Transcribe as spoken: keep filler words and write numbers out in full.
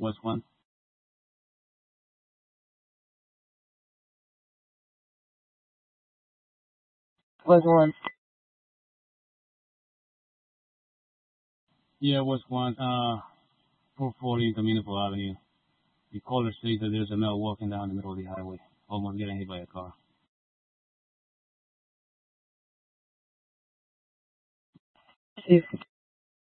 Was one. Was one. Yeah, was one. Uh, four forty Dominical Avenue. The caller says that there's a male walking down the middle of the highway, almost getting hit by a car. Two.